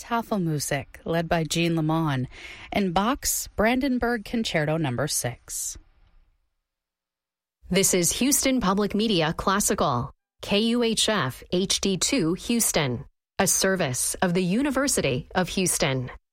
Tafelmusik, led by Jean Lemon, and Bach's Brandenburg Concerto No. 6. This is Houston Public Media Classical, KUHF HD2 Houston, a service of the University of Houston.